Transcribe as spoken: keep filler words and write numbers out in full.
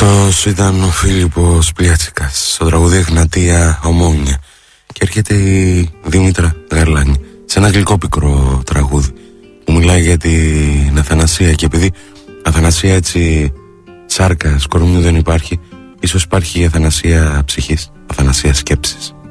Αυτός ήταν ο Φίλιππος Πλιάτσικας στο τραγούδι Εγνατία Ομόνια. Και έρχεται η Δήμητρα Γαρλάνη σε ένα γλυκό πικρό τραγούδι που μιλάει για την αθανασία. Και επειδή αθανασία έτσι σάρκα κορμιού δεν υπάρχει, ίσως υπάρχει η αθανασία ψυχής, αθανασία σκέψης.